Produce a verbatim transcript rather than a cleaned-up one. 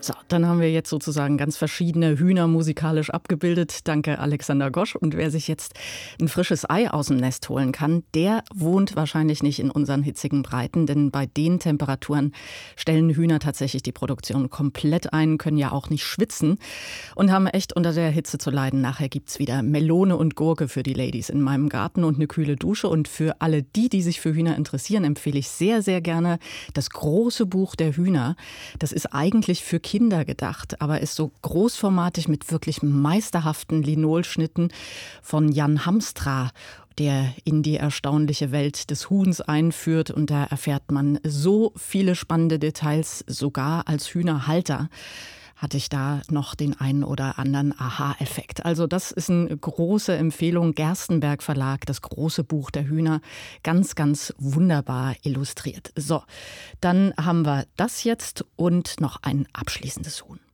So, dann haben wir jetzt sozusagen ganz verschiedene Hühner musikalisch abgebildet. Danke, Alexander Gosch. Und wer sich jetzt ein frisches Ei aus dem Nest holen kann, der wohnt wahrscheinlich nicht in unseren hitzigen Breiten. Denn bei den Temperaturen stellen Hühner tatsächlich die Produktion komplett ein, können ja auch nicht schwitzen und haben echt unter der Hitze zu leiden. Nachher gibt's wieder Melone und Gurke für die Ladies in meinem Garten und eine kühle Dusche. Und für alle die, die sich für Hühner interessieren, empfehle ich sehr, sehr gerne das große Buch der Hühner. Das ist eigentlich für Kinder gedacht, aber ist so großformatig mit wirklich meisterhaften Linolschnitten von Jan Hamstra, der in die erstaunliche Welt des Huhns einführt. Und da erfährt man so viele spannende Details, sogar als Hühnerhalter hatte ich da noch den einen oder anderen Aha-Effekt. Also das ist eine große Empfehlung. Gerstenberg Verlag, das große Buch der Hühner. Ganz, ganz wunderbar illustriert. So, dann haben wir das jetzt und noch ein abschließendes Huhn.